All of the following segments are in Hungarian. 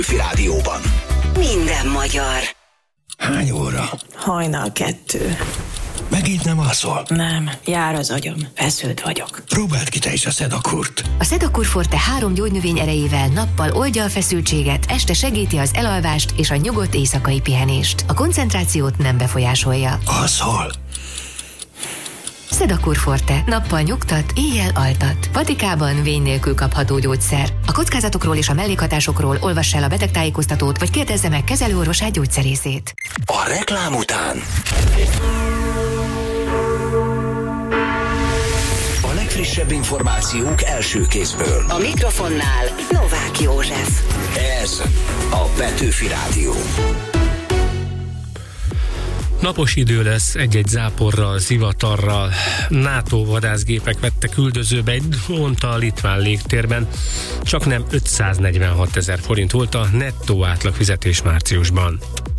Petőfi Rádióban. Minden magyar. Hány óra? 1:30. Megint nem alszol? Nem, jár az agyam. Feszült vagyok. Próbáld ki te is a Sedakurt. A Sedakur Forte 3 gyógynövény erejével nappal oldja a feszültséget, este segíti az elalvást és a nyugodt éjszakai pihenést. A koncentrációt nem befolyásolja. Alszol? Sedakur Forte. Nappal nyugtat, éjjel altat. Vatikában vény nélkül kapható gyógyszer. A kockázatokról és a mellékhatásokról olvass el a betegtájékoztatót, vagy kérdezze meg kezelőorvosát, gyógyszerészét. A reklám után a legfrissebb információk első kézből. A mikrofonnál Novák József. Ez a Petőfi Rádió. Napos idő lesz, egy-egy záporral, zivatarral. NATO vadászgépek vettek üldözőbe egy drónt a litván légtérben. Csaknem 546 000 forint volt a nettó átlagfizetés márciusban.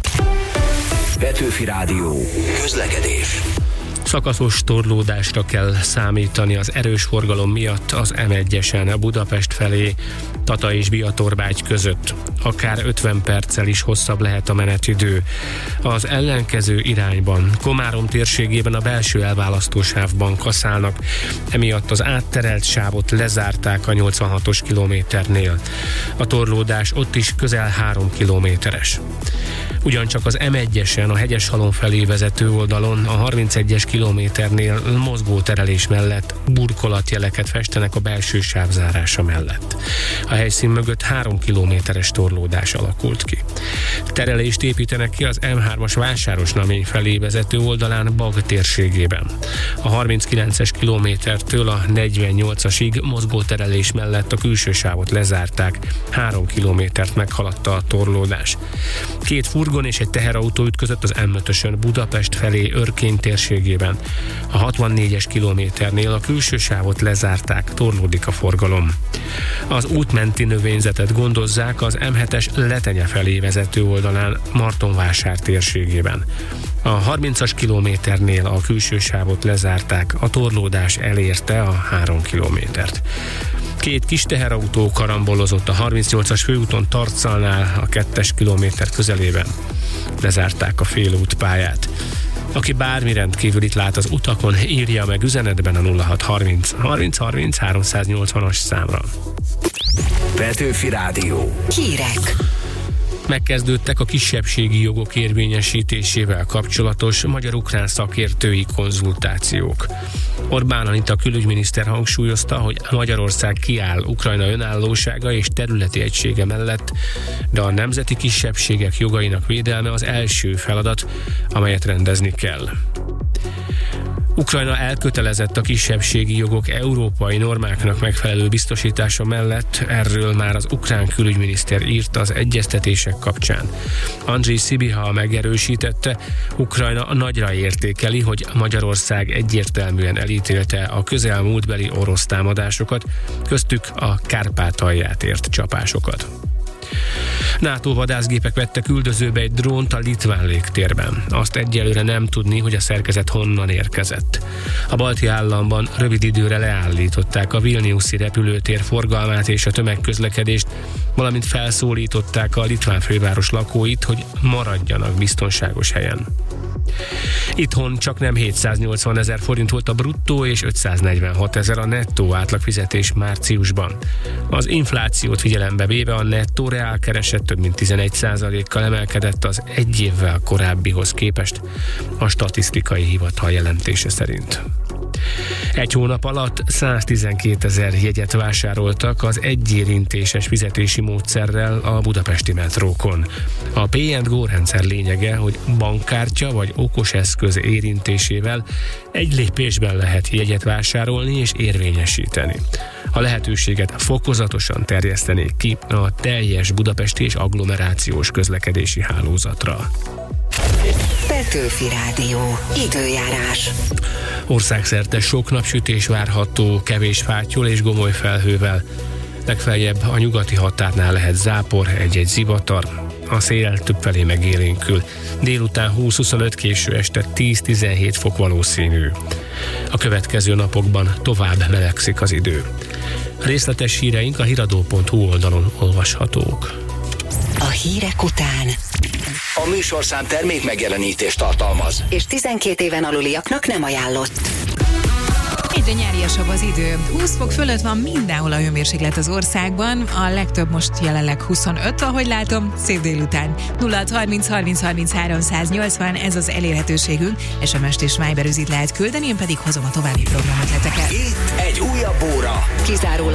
Petőfi Rádió. Közlekedés. Szakaszos torlódásra kell számítani az erős forgalom miatt az M1-esen Budapest felé, Tata és Biatorbágy között. Akár 50 perccel is hosszabb lehet a menetidő. Az ellenkező irányban, Komárom térségében a belső elválasztósávban kaszálnak, emiatt az átterelt sávot lezárták a 86-os kilométernél. A torlódás ott is közel 3 kilométeres. Ugyancsak az M1-esen a Hegyeshalom felé vezető oldalon a 31-es kilométernél mozgóterelés mellett burkolatjeleket festenek a belső sáv zárása mellett. A helyszín mögött 3 kilométeres torlódás alakult ki. Terelést építenek ki az M3-as Vásárosnamény felé vezető oldalán Bag térségében. A 39-es kilométertől a 48-asig mozgóterelés mellett a külső sávot lezárták, 3 kilométert meghaladta a torlódás. 2 furgon és egy teherautó ütközött az M5-ösön Budapest felé Örkény térségében. A 64-es kilométernél a külső sávot lezárták, torlódik a forgalom. Az útmenti növényzetet gondozzák az M7-es Letenye felé vezető oldalán Martonvásár térségében. A 30-as kilométernél a külső sávot lezárták, a torlódás elérte a 3 kilométert. 2 kis teherautó karambolozott a 38-as főúton Tarcalnál a 2-es kilométer közelében. Lezárták a félútpályát. Aki bármi rendkívülit lát az utakon, írja meg üzenetben a 0630 30 30 380-as számra. Petőfi Rádió. Hírek. Megkezdődtek a kisebbségi jogok érvényesítésével kapcsolatos magyar-ukrán szakértői konzultációk. Orbán Anita külügyminiszter hangsúlyozta, hogy Magyarország kiáll Ukrajna önállósága és területi egysége mellett, de a nemzeti kisebbségek jogainak védelme az első feladat, amelyet rendezni kell. Ukrajna elkötelezett a kisebbségi jogok európai normáknak megfelelő biztosítása mellett, erről már az ukrán külügyminiszter írt az egyeztetések kapcsán. Andrzej Sibiha megerősítette, Ukrajna nagyra értékeli, hogy Magyarország egyértelműen elítélte a közelmúltbeli orosz támadásokat, köztük a Kárpátalját ért csapásokat. NATO vadászgépek vettek üldözőbe egy drónt a litván légtérben. Azt egyelőre nem tudni, hogy a szerkezet honnan érkezett. A balti államban rövid időre leállították a vilniuszi repülőtér forgalmát és a tömegközlekedést, valamint felszólították a litván főváros lakóit, hogy maradjanak biztonságos helyen. Itthon csaknem 780 000 forint volt a bruttó és 546 000 a nettó átlagfizetés márciusban. Az inflációt figyelembe véve a nettó reálkereset több mint 11%-kal emelkedett az egy évvel korábbihoz képest, a statisztikai hivatal jelentése szerint. Egy hónap alatt 112 000 jegyet vásároltak az egyérintéses fizetési módszerrel a budapesti metrókon. A Pay&Go rendszer lényege, hogy bankkártya vagy okos eszköz érintésével egy lépésben lehet jegyet vásárolni és érvényesíteni. A lehetőséget fokozatosan terjesztenék ki a teljes budapesti és agglomerációs közlekedési hálózatra. Petőfi Rádió. Időjárás. Országszerte sok napsütés várható, kevés fáttyol és gomoly felhővel. Legfeljebb a nyugati határnál lehet zápor, egy-egy zivatar. A szél többfelé megélénkül. Délután 20-25, késő este 10-17 fok valószínű. A következő napokban tovább melegszik az idő. Részletes híreink a hiradó.hu oldalon olvashatók. hírek után. A műsorszám termék megjelenítést tartalmaz. És 12 éven aluliaknak nem ajánlott. Egyre nyáriasabb az idő. 20 fok fölött van mindenhol a hőmérséklet az országban, a legtöbb most jelenleg 25, ahogy látom, szép délután. 0630 30 33 180, ez az elérhetőségünk, SMS-t és Viber üzit lehet küldeni, én pedig hozom a további programötleteket. Itt egy újabb óra. Kizárólag